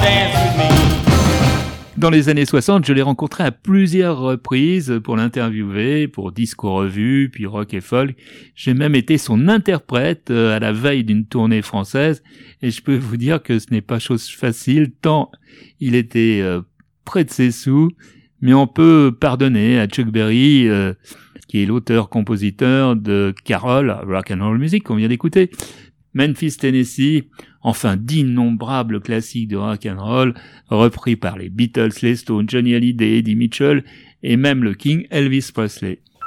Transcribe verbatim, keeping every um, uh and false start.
dance with me. Dans les années soixante, je l'ai rencontré à plusieurs reprises pour l'interviewer, pour Disco Revue, puis Rock et Folk. J'ai même été son interprète à la veille d'une tournée française, et je peux vous dire que ce n'est pas chose facile, tant il était euh, près de ses sous, mais on peut pardonner à Chuck Berry, euh, qui est l'auteur-compositeur de Carol, Rock and Roll Music, qu'on vient d'écouter, Memphis, Tennessee, enfin d'innombrables classiques de rock and roll repris par les Beatles, les Stones, Johnny Hallyday, Eddie Mitchell et même le King Elvis Presley.